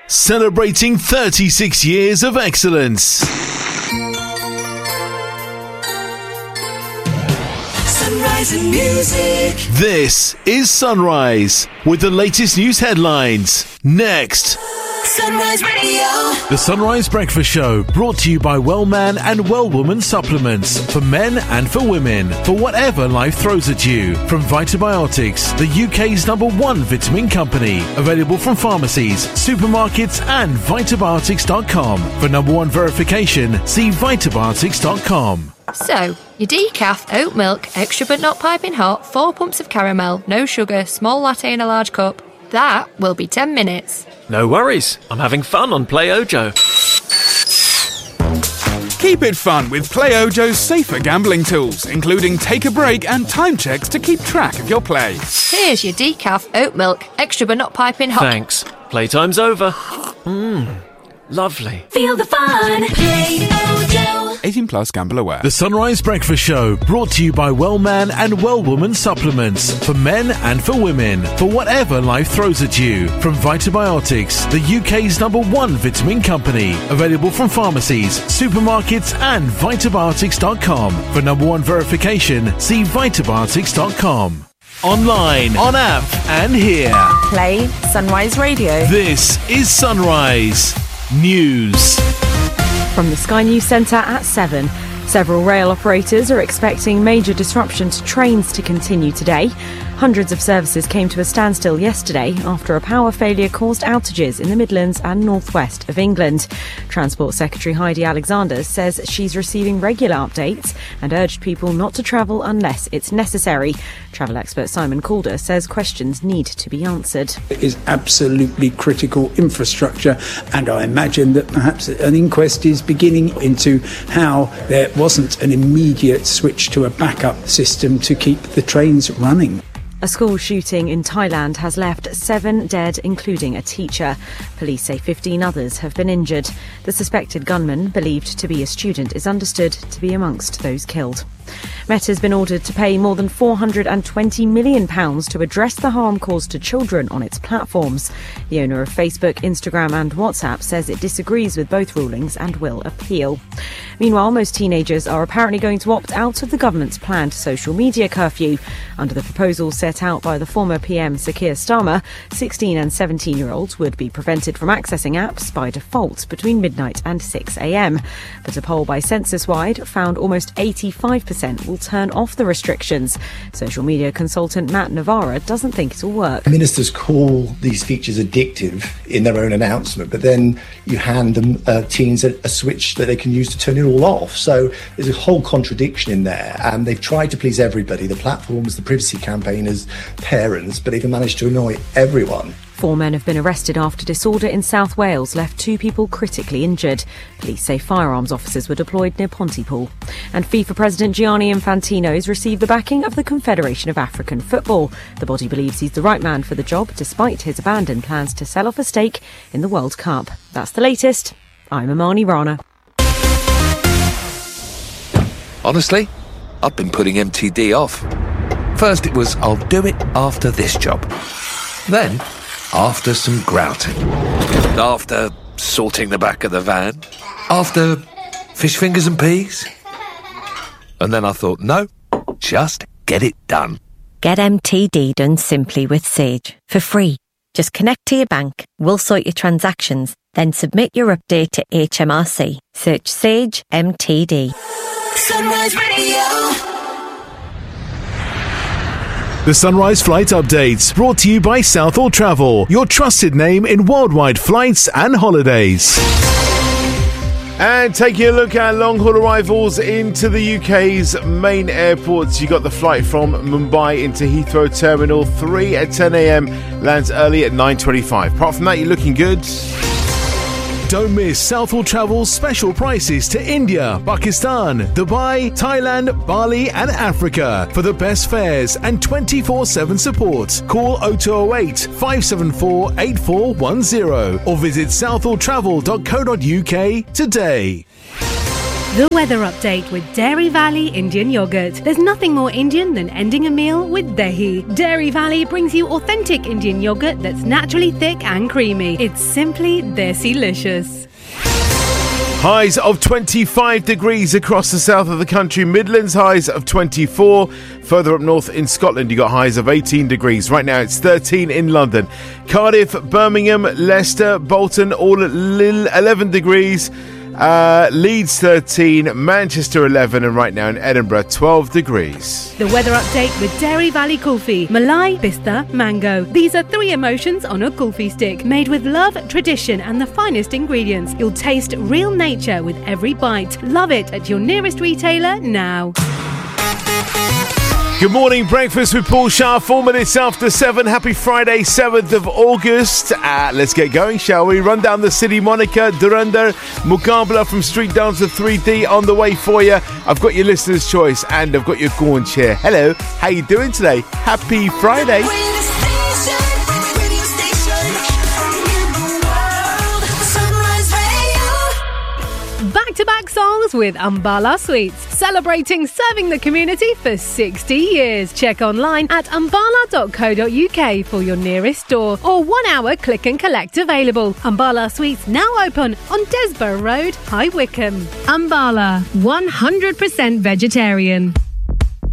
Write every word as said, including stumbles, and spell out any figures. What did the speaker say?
celebrating thirty-six years of excellence. Sunrise and music. This is Sunrise with the latest news headlines. Next. Sunrise Radio. The Sunrise Breakfast Show, brought to you by Wellman and Wellwoman supplements for men and for women, for whatever life throws at you. From Vitabiotics, the U K's number one vitamin company, available from pharmacies, supermarkets and vitabiotics dot com. For number one verification, see vitabiotics dot com. So, your decaf, oat milk, extra but not piping hot, four pumps of caramel, no sugar, small latte in a large cup. That will be ten minutes. No worries, I'm having fun on Play Ojo. Keep it fun with Play Ojo's safer gambling tools, including take a break and time checks to keep track of your play. Here's your decaf, oat milk, extra but not piping hot. Thanks. Playtime's over. Mmm, lovely. Feel the fun. Play Ojo. eighteen plus, gamble aware. The Sunrise Breakfast Show, brought to you by Wellman and Wellwoman supplements for men and for women, for whatever life throws at you. From Vitabiotics, the U K's number one vitamin company, available from pharmacies, supermarkets and vitabiotics dot com. For number one verification, see vitabiotics dot com. Online, on app and here. Play Sunrise Radio. This is Sunrise News. From the Sky News Centre at seven. Several rail operators are expecting major disruption to trains to continue today. Hundreds of services came to a standstill yesterday after a power failure caused outages in the Midlands and northwest of England. Transport Secretary Heidi Alexander says she's receiving regular updates and urged people not to travel unless it's necessary. Travel expert Simon Calder says questions need to be answered. It is absolutely critical infrastructure, and I imagine that perhaps an inquest is beginning into how there wasn't an immediate switch to a backup system to keep the trains running. A school shooting in Thailand has left seven dead, including a teacher. Police say fifteen others have been injured. The suspected gunman, believed to be a student, is understood to be amongst those killed. Meta has been ordered to pay more than four hundred twenty million pounds to address the harm caused to children on its platforms. The owner of Facebook, Instagram and WhatsApp says it disagrees with both rulings and will appeal. Meanwhile, most teenagers are apparently going to opt out of the government's planned social media curfew. Under the proposal set out by the former P M Sir Keir Starmer, sixteen and seventeen-year-olds would be prevented from accessing apps by default between midnight and six a.m. But a poll by Census Wide found almost eighty-five percent will turn off the restrictions. Social media consultant Matt Navarra doesn't think it'll work. Ministers call these features addictive in their own announcement, but then you hand them uh, teens a, a switch that they can use to turn it all off. So there's a whole contradiction in there, and they've tried to please everybody, the platforms, the privacy campaigners, parents, but they've managed to annoy everyone. Four men have been arrested after disorder in South Wales left two people critically injured. Police say firearms officers were deployed near Pontypool. And FIFA President Gianni Infantino has received the backing of the Confederation of African Football. The body believes he's the right man for the job, despite his abandoned plans to sell off a stake in the World Cup. That's the latest. I'm Amani Rana. Honestly, I've been putting M T D off. First it was, I'll do it after this job. Then, after some grouting. After sorting the back of the van. After fish fingers and peas. And then I thought, no, just get it done. Get M T D done simply with Sage for free. Just connect to your bank, we'll sort your transactions, then submit your update to H M R C. Search Sage M T D. Sunrise Radio. The Sunrise Flight Updates, brought to you by Southall Travel, your trusted name in worldwide flights and holidays. And taking a look at long-haul arrivals into the U K's main airports, you got the flight from Mumbai into Heathrow Terminal three at ten a.m, lands early at nine twenty-five. Apart from that, you're looking good. Don't miss Southall Travel's special prices to India, Pakistan, Dubai, Thailand, Bali and Africa for the best fares and twenty-four seven support. Call oh two oh eight, five seven four, eight four one zero or visit southall travel dot co dot uk today. The weather update with Dairy Valley Indian Yogurt. There's nothing more Indian than ending a meal with Dahi. Dairy Valley brings you authentic Indian yogurt that's naturally thick and creamy. It's simply Desi-licious. Highs of twenty-five degrees across the south of the country. Midlands highs of twenty-four. Further up north in Scotland, you got highs of eighteen degrees. Right now it's thirteen in London. Cardiff, Birmingham, Leicester, Bolton, all at eleven degrees. Uh, Leeds thirteen, Manchester eleven, and right now in Edinburgh twelve degrees. The weather update with Dairy Valley Kulfi. Malai, Pista, Mango. These are three emotions on a kulfi stick, made with love, tradition and the finest ingredients. You'll taste real nature with every bite. Love it at your nearest retailer now. Good morning, breakfast with Paul Shah, four minutes after seven. Happy Friday, seventh of August. Uh, let's get going, shall we? Run down the city. Monica, Duranda, Mukabla from Street Dance to three D on the way for you. I've got your listener's choice and I've got your Gorn chair. Hello, how you doing today? Happy Friday. Back-to-back songs with Ambala Sweets, celebrating serving the community for sixty years. Check online at ambala dot co dot uk for your nearest store or one hour click and collect available. Ambala Sweets now open on Desborough Road, High Wycombe. Ambala, one hundred percent vegetarian.